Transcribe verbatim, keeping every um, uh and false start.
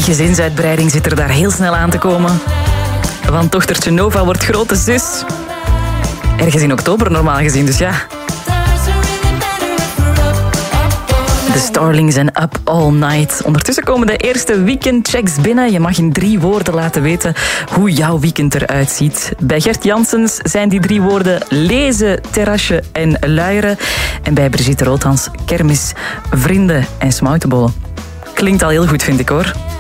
Die gezinsuitbreiding zit er daar heel snel aan te komen. Want dochtertje Nova wordt grote zus. Ergens in oktober normaal gezien, dus ja. De Starlings en Up All Night. Ondertussen komen de eerste weekendchecks binnen. Je mag in drie woorden laten weten hoe jouw weekend eruit ziet. Bij Gert Janssens zijn die drie woorden lezen, terrasje en luieren. En bij Brigitte Rothans kermis, vrienden en smoutenbollen. Klinkt al heel goed, vind ik hoor.